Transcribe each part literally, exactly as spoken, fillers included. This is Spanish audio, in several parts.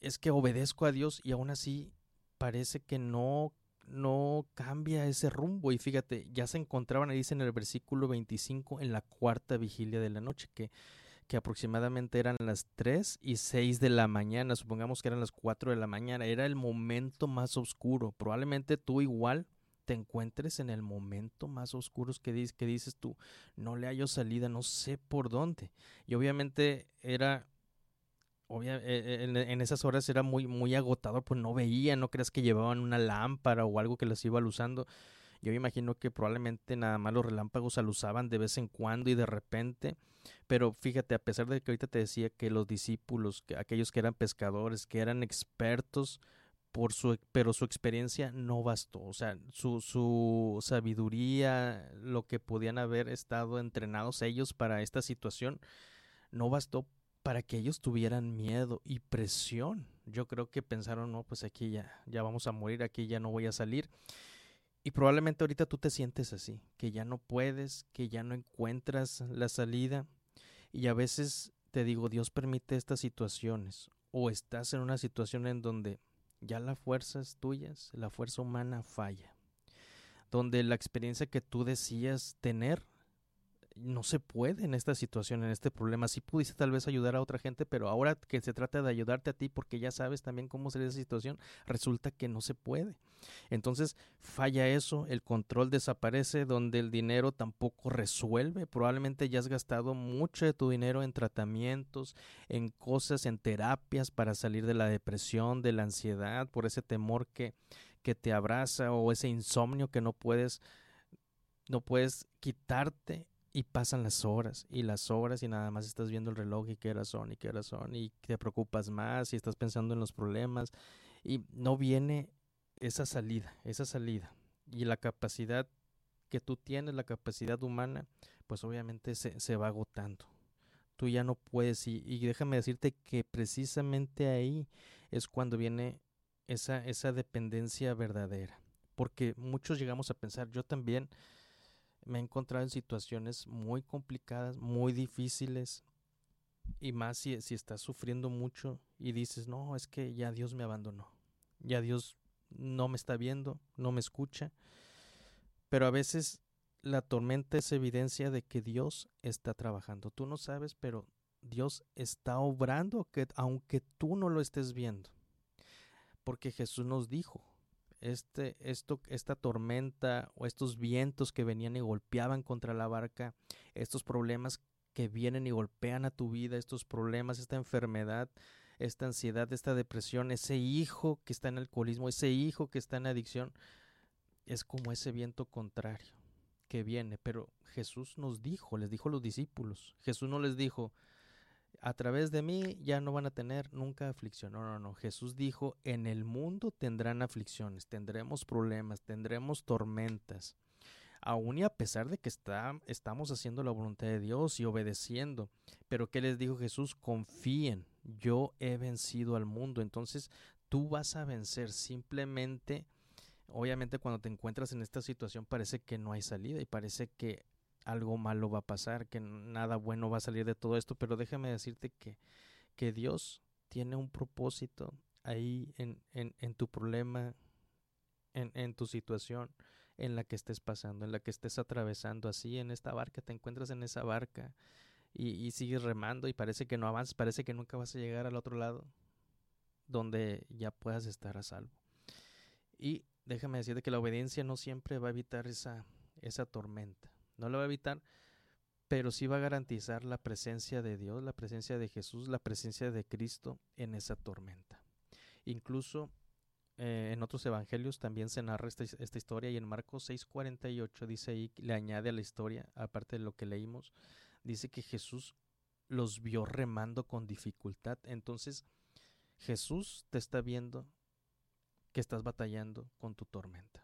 es que obedezco a Dios y aún así parece que no, no cambia ese rumbo. Y fíjate, ya se encontraban, ahí dice en el versículo veinticinco, en la cuarta vigilia de la noche, que, que aproximadamente eran las tres y seis de la mañana, supongamos que eran las cuatro de la mañana, era el momento más oscuro. Probablemente tú igual te encuentres en el momento más oscuro que, dices, que dices tú, no le hallo salida, no sé por dónde. Y obviamente era obvia, eh, en, en esas horas era muy, muy agotador, pues no veía, no creas que llevaban una lámpara o algo que las iba alusando. Yo me imagino que probablemente nada más los relámpagos alusaban de vez en cuando y de repente. Pero fíjate, a pesar de que ahorita te decía que los discípulos, que aquellos que eran pescadores, que eran expertos, por su, pero su experiencia no bastó. O sea, su, su sabiduría, lo que podían haber estado entrenados ellos para esta situación, no bastó para que ellos tuvieran miedo y presión. Yo creo que pensaron, no, pues aquí ya, ya vamos a morir, aquí ya no voy a salir. Y probablemente ahorita tú te sientes así, que ya no puedes, que ya no encuentras la salida. Y a veces te digo, Dios permite estas situaciones. O estás en una situación en donde ya las fuerzas tuyas, la fuerza humana falla. Donde la experiencia que tú decías tener no se puede en esta situación, en este problema. Sí pudiste tal vez ayudar a otra gente, pero ahora que se trata de ayudarte a ti porque ya sabes también cómo sería esa situación, resulta que no se puede. Entonces falla eso, el control desaparece, donde el dinero tampoco resuelve. Probablemente ya has gastado mucho de tu dinero en tratamientos, en cosas, en terapias para salir de la depresión, de la ansiedad, por ese temor que, que te abraza o ese insomnio que no puedes, no puedes quitarte. Y pasan las horas y las horas y nada más estás viendo el reloj y qué horas son y qué horas son y te preocupas más y estás pensando en los problemas y no viene esa salida, esa salida. Y la capacidad que tú tienes, la capacidad humana, pues obviamente se, se va agotando. Tú ya no puedes y, y déjame decirte que precisamente ahí es cuando viene esa, esa dependencia verdadera. Porque muchos llegamos a pensar, yo también me he encontrado en situaciones muy complicadas, muy difíciles, y más si, si estás sufriendo mucho y dices, no, es que ya Dios me abandonó, ya Dios no me está viendo, no me escucha, pero a veces la tormenta es evidencia de que Dios está trabajando. Tú no sabes, pero Dios está obrando, que, aunque tú no lo estés viendo, porque Jesús nos dijo, este, esto, esta tormenta o estos vientos que venían y golpeaban contra la barca, estos problemas que vienen y golpean a tu vida, estos problemas, esta enfermedad, esta ansiedad, esta depresión, ese hijo que está en alcoholismo, ese hijo que está en adicción, es como ese viento contrario que viene. Pero Jesús nos dijo, les dijo a los discípulos, Jesús no les dijo, a través de mí ya no van a tener nunca aflicción. No, no, no. Jesús dijo, en el mundo tendrán aflicciones, tendremos problemas, tendremos tormentas. Aún y a pesar de que está, estamos haciendo la voluntad de Dios y obedeciendo. Pero ¿qué les dijo Jesús? Confíen, yo he vencido al mundo. Entonces tú vas a vencer simplemente. Obviamente cuando te encuentras en esta situación parece que no hay salida y parece que algo malo va a pasar, que nada bueno va a salir de todo esto, pero déjame decirte que, que Dios tiene un propósito ahí en, en, en tu problema, en, en tu situación, en la que estés pasando, en la que estés atravesando, así en esta barca, te encuentras en esa barca y, y sigues remando y parece que no avanzas, parece que nunca vas a llegar al otro lado donde ya puedas estar a salvo. Y déjame decirte que la obediencia no siempre va a evitar esa, esa tormenta, no la va a evitar, pero sí va a garantizar la presencia de Dios, la presencia de Jesús, la presencia de Cristo en esa tormenta. Incluso eh, en otros evangelios también se narra esta, esta historia y en Marcos seis cuarenta y ocho dice ahí, le añade a la historia, aparte de lo que leímos, dice que Jesús los vio remando con dificultad. Entonces Jesús te está viendo que estás batallando con tu tormenta.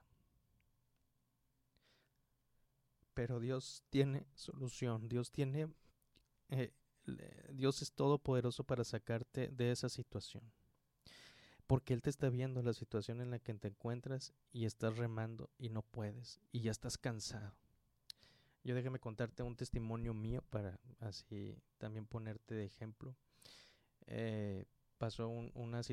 Pero Dios tiene solución, Dios tiene, eh, Dios es todopoderoso para sacarte de esa situación. Porque Él te está viendo la situación en la que te encuentras y estás remando y no puedes y ya estás cansado. Yo déjame contarte un testimonio mío para así también ponerte de ejemplo. Eh, pasó un, una situación